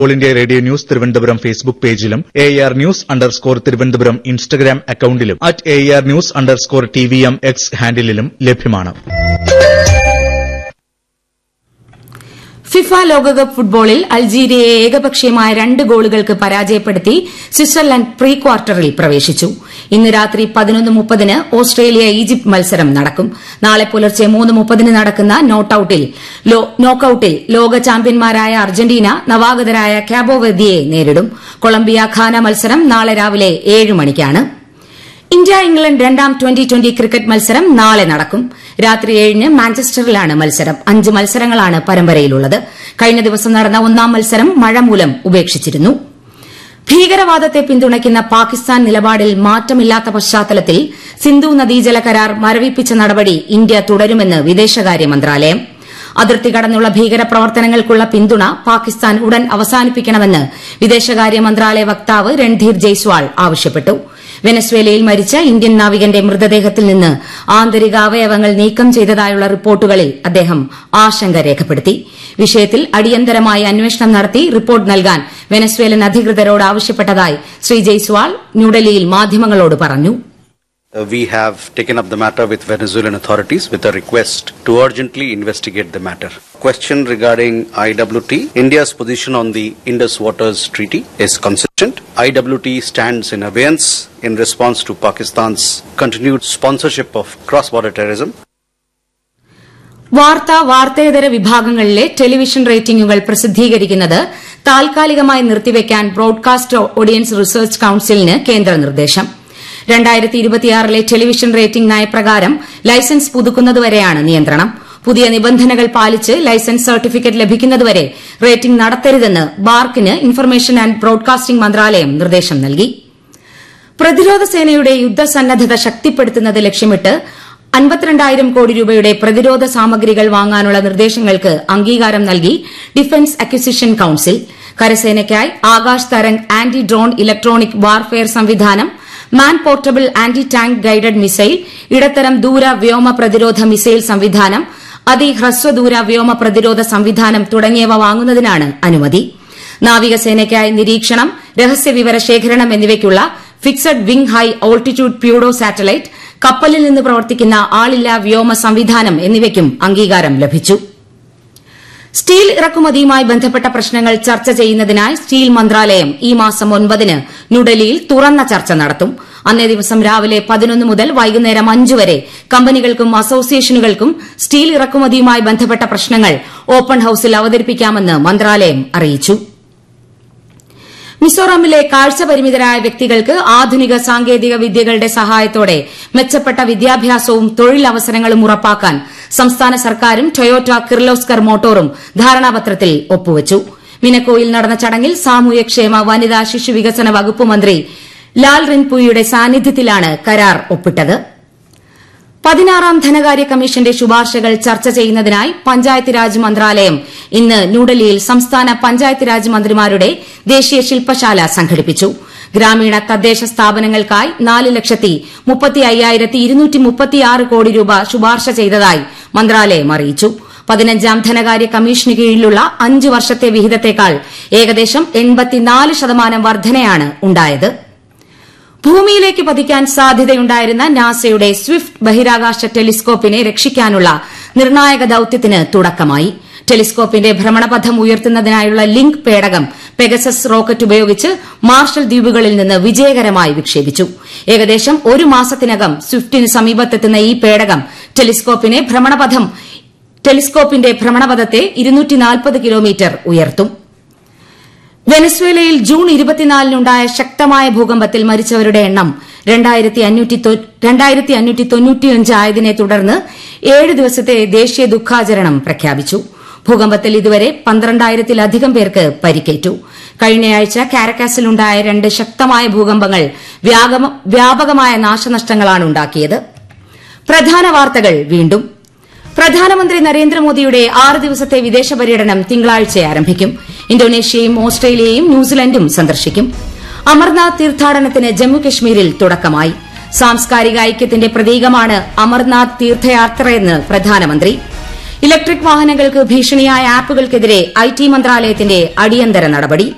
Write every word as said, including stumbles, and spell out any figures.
All India radio news Thiruvananthapuram Facebook പേജിലും A R news underscore Thiruvananthapuram Instagram അക്കൌണ്ടിലും at A R news underscore T V M X ഹാൻഡിലും ലഭ്യമാണ്. FIFA ലോകകപ്പ് ഫുട്ബോളിൽ അൾജീരിയയെ ഏകപക്ഷീയമായ രണ്ട് ഗോളുകൾക്ക് പരാജയപ്പെടുത്തി സ്വിറ്റ്സർലൻഡ് പ്രീ ക്വാർട്ടറിൽ പ്രവേശിച്ചു. ഇന്ന് രാത്രി പതിനൊന്ന് മുപ്പതിന് ഓസ്ട്രേലിയ ഈജിപ്ത് മത്സരം നടക്കും. നാളെ പുലർച്ചെ മൂന്ന് മുപ്പതിന് നടക്കുന്ന നോക്കൌട്ടിൽ ലോക ചാമ്പ്യന്മാരായ അർജന്റീന നവാഗതരായ കാബോ വെർദിയെ നേരിടും. കൊളംബിയ ഘാന മത്സരം നാളെ രാവിലെ ഏഴ് മണിക്കാണ്. ഇന്ത്യ ഇംഗ്ലണ്ട് രണ്ടാം ട്വന്റി ട്വന്റി ക്രിക്കറ്റ് മത്സരം നാളെ നടക്കും. രാത്രി ഏഴിന് മാഞ്ചസ്റ്ററിലാണ് മത്സരം. അഞ്ച് മത്സരങ്ങളാണ് പരമ്പരയിലുള്ളത്. കഴിഞ്ഞ ദിവസം നടന്ന ഒന്നാം മത്സരം മഴ മൂലം ഉപേക്ഷിച്ചിരുന്നു. ഭീകരവാദത്തെ പിന്തുണയ്ക്കുന്ന പാകിസ്ഥാൻ നിലപാടിൽ മാറ്റമില്ലാത്ത പശ്ചാത്തലത്തിൽ സിന്ധു നദീജല കരാർ മരവിപ്പിച്ച നടപടി ഇന്ത്യ തുടരുമെന്ന് വിദേശകാര്യ മന്ത്രാലയം. അതിർത്തി കടന്നുള്ള ഭീകരപ്രവർത്തനങ്ങൾക്കുള്ള പിന്തുണ പാകിസ്ഥാൻ ഉടൻ അവസാനിപ്പിക്കണമെന്ന് വിദേശകാര്യ മന്ത്രാലയ വക്താവ് രൺധീർ ജയ്സ്വാൾ ആവശ്യപ്പെട്ടു. വെനസ്വേലയിൽ മരിച്ച ഇന്ത്യൻ നാവികന്റെ മൃതദേഹത്തിൽ നിന്ന് ആന്തരിക അവയവങ്ങൾ നീക്കം ചെയ്തതായുള്ള റിപ്പോർട്ടുകളിൽ അദ്ദേഹം ആശങ്ക രേഖപ്പെടുത്തി. വിഷയത്തിൽ അടിയന്തരമായി അന്വേഷണം നടത്തി റിപ്പോർട്ട് നൽകാൻ വെനസ്വേലൻ അധികൃതരോട് ആവശ്യപ്പെട്ടതായി ശ്രീ ജയ്സ്വാൾ ന്യൂഡൽഹിയിൽ മാധ്യമങ്ങളോട് പറഞ്ഞു. We have taken up the matter with Venezuelan authorities with a request to urgently investigate the matter. Question regarding I W T. India's position on the Indus Waters Treaty is consistent. I W T stands in abeyance in response to Pakistan's continued sponsorship of cross-border terrorism. വാർത്താ വാർത്തേതര വിഭാഗങ്ങളിലെ television റേറ്റിംഗുകൾ പ്രസിദ്ധീകരിക്കുന്നത് താൽക്കാലികമായി നിർത്തിവെക്കാൻ broadcast audience research കൌൺസിലിന് കേന്ദ്ര നിർദ്ദേശം. രണ്ടായിരത്തി ഇരുപത്തിയാറിലെ television rating നയപ്രകാരം licence പുതുക്കുന്നതുവരെയാണ് നിയന്ത്രണം. പുതിയ നിബന്ധനകൾ പാലിച്ച് ലൈസൻസ് സർട്ടിഫിക്കറ്റ് ലഭിക്കുന്നതുവരെ റേറ്റിംഗ് നടത്തരുതെന്ന് ബാർക്കിന് ഇൻഫർമേഷൻ ആന്റ് ബ്രോഡ്കാസ്റ്റിംഗ് മന്ത്രാലയം നിർദ്ദേശം നൽകി. പ്രതിരോധ സേനയുടെ യുദ്ധസന്നദ്ധത ശക്തിപ്പെടുത്തുന്നത് ലക്ഷ്യമിട്ട് അൻപത്തിരണ്ടായിരം കോടി രൂപയുടെ പ്രതിരോധ സാമഗ്രികൾ വാങ്ങാനുള്ള നിർദ്ദേശങ്ങൾക്ക് അംഗീകാരം നൽകി defence acquisition council. കരസേനയ്ക്കായി Akash Tarang anti drone electronic warfare സംവിധാനം, മാൻ portable anti tank guided missile, ഇടത്തരം ദൂര വ്യോമ പ്രതിരോധ മിസൈൽ സംവിധാനം, അതിഹ്രസ്വദൂര വ്യോമ പ്രതിരോധ സംവിധാനം തുടങ്ങിയവ വാങ്ങുന്നതിനാണ് അനുമതി. നാവികസേനയ്ക്കായി നിരീക്ഷണം, രഹസ്യവിവര ശേഖരണം എന്നിവയ്ക്കുള്ള fixed wing high altitude pseudo satellite, കപ്പലിൽ നിന്ന് പ്രവർത്തിക്കുന്ന ആളില്ലാ വ്യോമ സംവിധാനം എന്നിവയ്ക്കും അംഗീകാരം ലഭിച്ചു. സ്റ്റീൽ ഇറക്കുമതിയുമായി ബന്ധപ്പെട്ട പ്രശ്നങ്ങൾ ചർച്ച ചെയ്യുന്നതിനായി സ്റ്റീൽ മന്ത്രാലയം ഈ മാസം ഒൻപതിന് ന്യൂഡൽഹിയിൽ തുറന്ന ചർച്ച നടത്തും. അന്നേ ദിവസം രാവിലെ പതിനൊന്ന് മുതൽ വൈകുന്നേരം അഞ്ച് വരെ കമ്പനികൾക്കും അസോസിയേഷനുകൾക്കും സ്റ്റീൽ ഇറക്കുമതിയുമായി ബന്ധപ്പെട്ട പ്രശ്നങ്ങൾ ഓപ്പൺ ഹൌസിൽ അവതരിപ്പിക്കാമെന്ന് മന്ത്രാലയം അറിയിച്ചു. മിസോറാമിലെ കാഴ്ചപരിമിതരായ വ്യക്തികൾക്ക് ആധുനിക സാങ്കേതിക വിദ്യകളുടെ സഹായത്തോടെ മെച്ചപ്പെട്ട വിദ്യാഭ്യാസവും തൊഴിലവസരങ്ങളും ഉറപ്പാക്കാൻ സംസ്ഥാന സർക്കാരും ടൊയോട്ട കിർലോസ്കർ മോട്ടോറും ധാരണാപത്രത്തിൽ ഒപ്പുവച്ചു. മിനക്കോയിൽ നടന്ന ചടങ്ങിൽ സാമൂഹ്യക്ഷേമ വനിതാ ശിശുവികസന വകുപ്പ് മന്ത്രി ലാൽ റിൻപുയുടെ സാന്നിധ്യത്തിലാണ് കരാർ ഒപ്പിട്ടത്. പതിനാറാം ധനകാര്യ കമ്മീഷന്റെ ശുപാർശകൾ ചർച്ച ചെയ്യുന്നതിനായി പഞ്ചായത്ത് രാജ് മന്ത്രാലയം ഇന്ന് ന്യൂഡൽഹിയിൽ സംസ്ഥാന പഞ്ചായത്ത് രാജ് മന്ത്രിമാരുടെ ദേശീയ ശില്പശാല സംഘടിപ്പിച്ചു. ഗ്രാമീണ തദ്ദേശ സ്ഥാപനങ്ങൾക്കായി നാല് ലക്ഷത്തി മുപ്പത്തി അയ്യായിരത്തി ഇരുന്നൂറ്റി മുപ്പത്തിയാറ് കോടി രൂപ ശുപാർശ ചെയ്തതായി മന്ത്രാലയം അറിയിച്ചു. പതിനഞ്ചാം ധനകാര്യ കമ്മീഷന് കീഴിലുള്ള അഞ്ച് വർഷത്തെ വിഹിതത്തേക്കാൾ ഏകദേശം എൺപത്തിനാല് ശതമാനം വർധനയാണ് ഉണ്ടായത്. ഭൂമിയിലേക്ക് പതിക്കാൻ സാധ്യതയുണ്ടായിരുന്ന നാസയുടെ സ്വിഫ്റ്റ് ബഹിരാകാശ ടെലിസ്കോപ്പിനെ രക്ഷിക്കാനുള്ള നിർണായക ദൌത്യത്തിന് തുടക്കമായി. ടെലിസ്കോപ്പിന്റെ ഭ്രമണപഥം ഉയർത്തുന്നതിനായുള്ള ലിങ്ക് പേടകം പെഗസസ് റോക്കറ്റ് ഉപയോഗിച്ച് മാർഷൽ ദ്വീപുകളിൽ നിന്ന് വിജയകരമായി വിക്ഷേപിച്ചു. ഏകദേശം ഒരു മാസത്തിനകം സ്വിഫ്റ്റിന് സമീപത്തെത്തുന്ന ഈ പേടകം ടെലിസ്കോപ്പിന്റെ ഭ്രമണപഥം ടെലിസ്കോപ്പിന്റെ ഭ്രമണപഥത്തെ ഇരുന്നൂറ്റി നാൽപ്പത് കിലോമീറ്റർ ഉയർത്തും. വെനസ്വേലയിൽ ജൂൺ ഇരുപത്തിനാലിനുണ്ടായ ശക്തമായ ഭൂകമ്പത്തിൽ മരിച്ചവരുടെ എണ്ണം രണ്ടായിരത്തി അഞ്ഞൂറ്റി തൊണ്ണൂറ്റിയഞ്ച് ആയതിനെ തുടർന്ന് ഏഴ് ദിവസത്തെ ദേശീയ ദുഃഖാചരണം പ്രഖ്യാപിച്ചു. ഭൂകമ്പത്തിൽ ഇതുവരെ പന്ത്രണ്ടായിരത്തിലധികം പേർക്ക് പരിക്കേറ്റു. കഴിഞ്ഞയാഴ്ച കാരക്കാസിലുണ്ടായ രണ്ട് ശക്തമായ ഭൂകമ്പങ്ങൾ വ്യാപകമായ നാശനഷ്ടങ്ങളാണ് ഉണ്ടാക്കിയത്. പ്രധാന വാർത്തകൾ വീണ്ടും. പ്രധാനമന്ത്രി നരേന്ദ്രമോദിയുടെ ആറ് ദിവസത്തെ വിദേശ പര്യടനം തിങ്കളാഴ്ച ആരംഭിക്കും. ഇന്തോനേഷ്യയും ഓസ്ട്രേലിയയും ന്യൂസിലൻഡും സന്ദർശിക്കും. അമർനാഥ് തീർത്ഥാടനത്തിന് ജമ്മുകശ്മീരിൽ തുടക്കമായി. സാംസ്കാരിക ഐക്യത്തിന്റെ പ്രതീകമാണ് അമർനാഥ് തീർത്ഥയാത്രയെന്ന് പ്രധാനമന്ത്രി. ഇലക്ട്രിക് വാഹനങ്ങൾക്ക് ഭീഷണിയായ ആപ്പുകൾക്കെതിരെ ഐ ടി മന്ത്രാലയത്തിന്റെ അടിയന്തര നടപടി.